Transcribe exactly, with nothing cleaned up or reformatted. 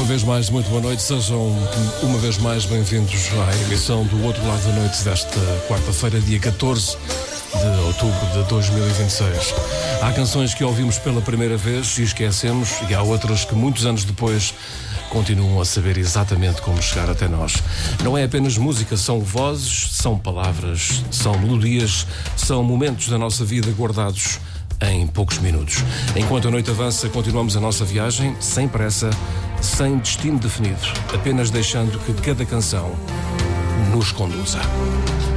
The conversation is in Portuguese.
vez mais, muito boa noite. Sejam uma vez mais bem-vindos à emissão do Outro Lado da Noite desta quarta-feira, dia catorze de outubro de dois mil e vinte e seis. Há canções que ouvimos pela primeira vez e esquecemos, e há outras que muitos anos depois continuam a saber exatamente como chegar até nós. Não é apenas música, são vozes, são palavras, são melodias, são momentos da nossa vida guardados em poucos minutos. Enquanto a noite avança, continuamos a nossa viagem sem pressa, sem destino definido, apenas deixando que cada canção nos conduza.